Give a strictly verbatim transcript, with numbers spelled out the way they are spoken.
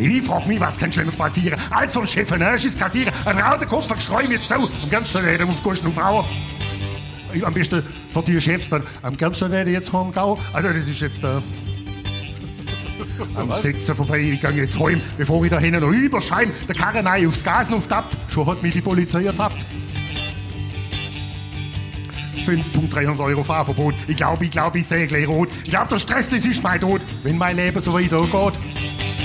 Ich frag mich, was kann Schönes passieren? Als so ein Chef ein Ersches kassieren, ein Raudenkopf, ein Geschrei mit so. Am ganz schnell reden auf Kosten auf Frauen. Am besten für die Chefs dann. Am ganz schnell reden jetzt heimgehen. Also das ist jetzt der... Am Sechser vorbei, ich gehe jetzt heim, bevor ich da hinten noch überscheim, der Karren rein aufs Gas auftappt. Schon hat mich die Polizei ertappt. fünftausenddreihundert Euro Fahrverbot. Ich glaube, ich glaube, ich sehe gleich rot. Ich glaube, der Stress, das ist mein Tod, wenn mein Leben so weitergeht.